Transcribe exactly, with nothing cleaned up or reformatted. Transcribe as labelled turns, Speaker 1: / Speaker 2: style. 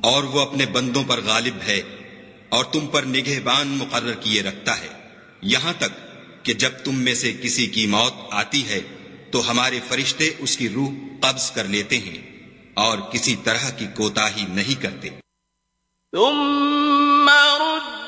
Speaker 1: और वो अपने बंदों पर गालिब है और तुम पर निगहबान मुकर्रर किए रखता है, यहां तक कि जब तुम में से किसी की मौत आती है तो हमारे फरिश्ते उसकी रूह कब्ज कर लेते हैं और किसी तरह की कोताही नहीं करते।